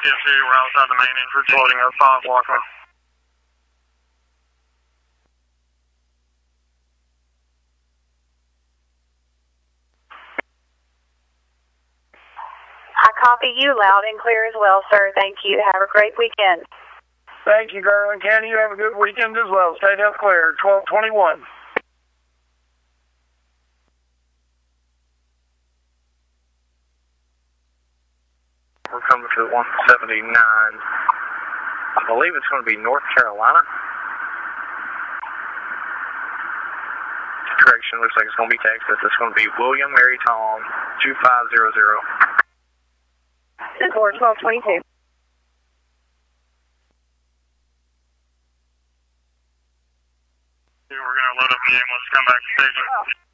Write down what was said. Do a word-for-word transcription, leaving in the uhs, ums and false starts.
T F C, we're outside the main entrance loading up five Walker. I copy you loud and clear as well, sir. Thank you. Have a great weekend. Thank you, Garland County. You have a good weekend as well. Stay down clear. twelve twenty-one. We're coming to one seventy-nine. I believe it's going to be North Carolina. Correction, looks like it's going to be Texas. It's going to be William Mary Tom two five zero zero. Four twelve twenty-two. We're going to load up the ambulance, come back to station.